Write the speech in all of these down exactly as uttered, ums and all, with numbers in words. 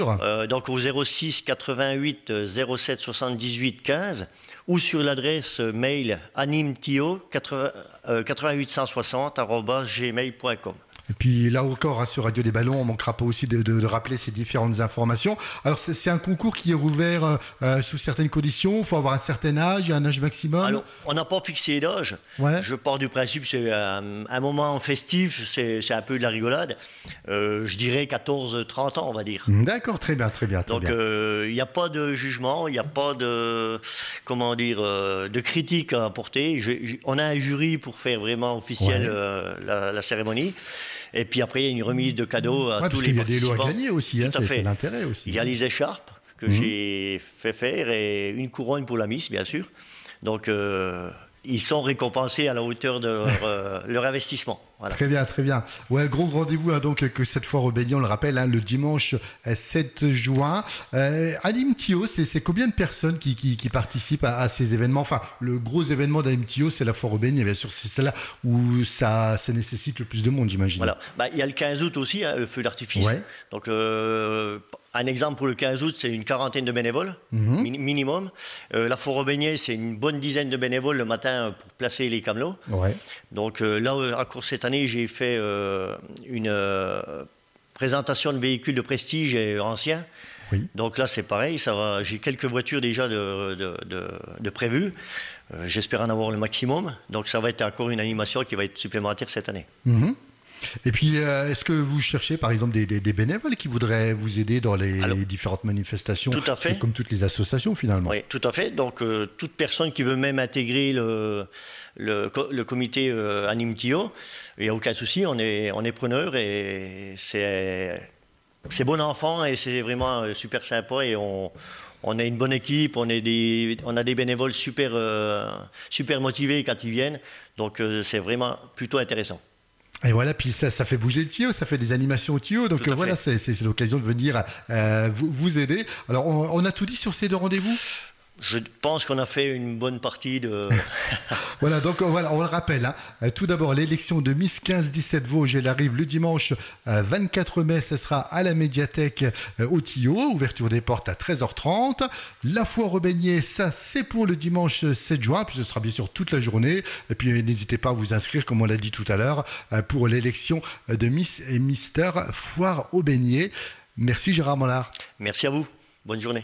Euh, donc au zéro six quatre-vingt-huit zéro sept soixante-dix-huit quinze ou sur l'adresse mail animetio quatre-vingt-huit cent soixante arobase gmail point com. Et puis là encore, hein, sur Radio des Ballons, on ne manquera pas aussi de, de, de rappeler ces différentes informations. Alors c'est, c'est un concours qui est rouvert euh, sous certaines conditions. Il faut avoir un certain âge, un âge maximum. Alors, on n'a pas fixé d'âge. Ouais. Je pars du principe que c'est un, un moment festif, c'est, c'est un peu de la rigolade. Euh, je dirais quatorze trente ans, on va dire. D'accord, très bien, très bien. Très Donc il bien. n'y euh, a pas de jugement, il n'y a pas de, comment dire, euh, de critique à apporter. Je, je, on a un jury pour faire vraiment officiel ouais. euh, la, la cérémonie. Et puis après, il y a une remise de cadeaux à ouais, tous les participants. Il y a des lots à gagner aussi, hein, Tout à c'est, fait. c'est l'intérêt aussi. Il y a les écharpes que mmh. j'ai fait faire et une couronne pour la Miss, bien sûr. Donc, euh, ils sont récompensés à la hauteur de leur, euh, leur investissement. Voilà. Très bien, très bien. Ouais, gros rendez-vous hein, donc que cette fois au Béni, on le rappelle, hein, le dimanche sept juin. Euh, Animetio, c'est, c'est combien de personnes qui, qui, qui participent à, à ces événements? Enfin, le gros événement d'Animetio, c'est la foire au Béni, bien sûr, c'est celle-là où ça, ça nécessite le plus de monde, j'imagine. Voilà. Bah, il y a le quinze août aussi, hein, le feu d'artifice. Ouais. Donc, euh, un exemple pour le quinze août, c'est une quarantaine de bénévoles, mm-hmm. mi- minimum. Euh, la foire au Beignet, c'est une bonne dizaine de bénévoles le matin pour placer les camelots. Ouais. Donc euh, là, à cours cette année, j'ai fait euh, une euh, présentation de véhicules de prestige et anciens. Oui. Donc là, c'est pareil, ça va, j'ai quelques voitures déjà de, de, de, de prévues. Euh, j'espère en avoir le maximum. Donc ça va être encore une animation qui va être supplémentaire cette année. Mm-hmm. Et puis, euh, est-ce que vous cherchez, par exemple, des, des, des bénévoles qui voudraient vous aider dans les, Alors, les différentes manifestations? Tout à fait. Comme toutes les associations, finalement. Oui, tout à fait. Donc, euh, toute personne qui veut même intégrer le, le, le comité euh, Animetio, il n'y a aucun souci, on est, on est preneur et c'est, c'est bon enfant et c'est vraiment super sympa et on... On a une bonne équipe, on, est des, on a des bénévoles super, euh, super motivés quand ils viennent. Donc, euh, c'est vraiment plutôt intéressant. Et voilà, puis ça, ça fait bouger le tuyau, ça fait des animations au tuyau. Donc euh, voilà, c'est, c'est, c'est l'occasion de venir euh, vous, vous aider. Alors, on, on a tout dit sur ces deux rendez-vous ? Je pense qu'on a fait une bonne partie de... Voilà, donc voilà, on le rappelle. Hein. Tout d'abord, l'élection de Miss quinze dix-sept Vosges, elle arrive le dimanche vingt-quatre mai. Ce sera à la médiathèque au Tillot. Ouverture des portes à treize heures trente. La foire au Beignet, ça c'est pour le dimanche sept juin. Puis ce sera bien sûr toute la journée. Et puis n'hésitez pas à vous inscrire, comme on l'a dit tout à l'heure, pour l'élection de Miss et Mister Foire au Beignet. Merci Gérard Mollard. Merci à vous. Bonne journée.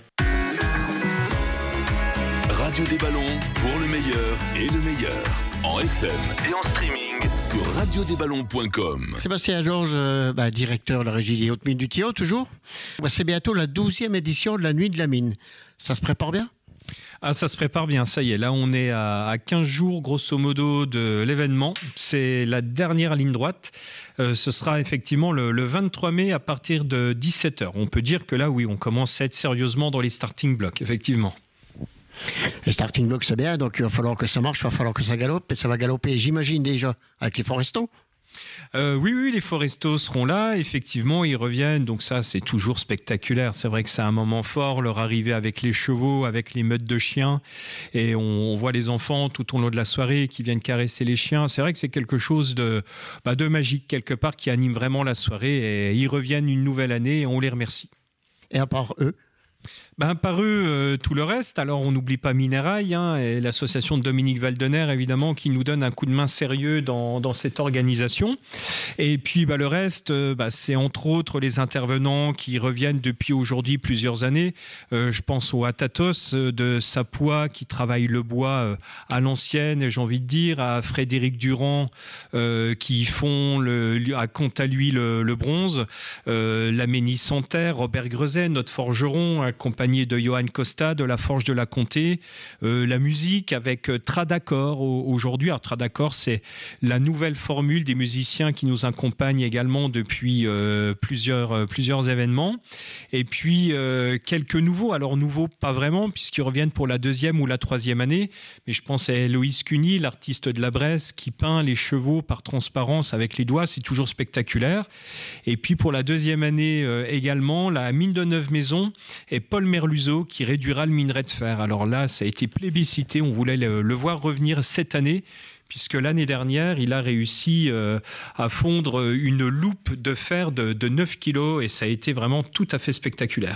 Radio des Ballons pour le meilleur et le meilleur en F M et en streaming sur radio des ballons point com. Sébastien Georges, euh, bah, directeur de la régie des Hautes-Mines du Tillot, toujours. Bah, c'est bientôt la douzième édition de la Nuit de la Mine. Ça se prépare bien ? Ah, ça se prépare bien, ça y est. Là, on est à, à quinze jours, grosso modo, de l'événement. C'est la dernière ligne droite. Euh, ce sera effectivement le, le vingt-trois mai à partir de dix-sept heures. On peut dire que là, oui, on commence à être sérieusement dans les starting blocks, effectivement. Les starting blocks, c'est bien, donc il va falloir que ça marche, il va falloir que ça galope, et ça va galoper, j'imagine déjà, avec les forestos. Euh, oui, oui, les forestos seront là, effectivement, ils reviennent, donc ça, c'est toujours spectaculaire. C'est vrai que c'est un moment fort, leur arrivée avec les chevaux, avec les meutes de chiens, et on, on voit les enfants tout au long de la soirée qui viennent caresser les chiens. C'est vrai que c'est quelque chose de, bah, de magique, quelque part, qui anime vraiment la soirée, et ils reviennent une nouvelle année, et on les remercie. Et à part eux ? Ben, par eux, euh, tout le reste. Alors, on n'oublie pas Minérail, hein, et l'association de Dominique Valdener, évidemment, qui nous donne un coup de main sérieux dans, dans cette organisation. Et puis, ben, le reste, euh, ben, c'est entre autres les intervenants qui reviennent depuis aujourd'hui plusieurs années. Euh, je pense au Atatos de Sapois, qui travaille le bois euh, à l'ancienne, j'ai envie de dire, à Frédéric Durand, euh, qui font, le, à compte à lui, le, le bronze, euh, la Ménissanterre, Robert Grezet, notre forgeron, accompagné de Johan Costa, de la Forge de la Comté, euh, la musique avec Tradacor aujourd'hui. Alors Tradacor, c'est la nouvelle formule des musiciens qui nous accompagnent également depuis euh, plusieurs, euh, plusieurs événements. Et puis euh, quelques nouveaux, alors nouveaux pas vraiment, puisqu'ils reviennent pour la deuxième ou la troisième année, mais je pense à Héloïse Cuny, l'artiste de la Bresse, qui peint les chevaux par transparence avec les doigts, c'est toujours spectaculaire. Et puis pour la deuxième année euh, également, la Mine de Neuve-Maison et Paul Merluzot qui réduira le minerai de fer. Alors là, ça a été plébiscité, on voulait le, le voir revenir cette année, puisque l'année dernière, il a réussi euh, à fondre une loupe de fer de, de neuf kilos et ça a été vraiment tout à fait spectaculaire.